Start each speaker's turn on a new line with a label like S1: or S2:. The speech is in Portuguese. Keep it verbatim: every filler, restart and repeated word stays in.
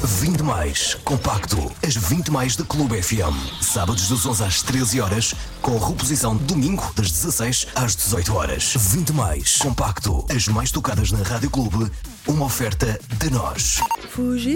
S1: vinte mais, compacto. As vinte mais da Clube F M. Sábados das onze às treze horas, com reposição domingo das dezasseis às dezoito horas. vinte mais, compacto. As mais tocadas na Rádio Clube. Uma oferta de nós.
S2: Fugir.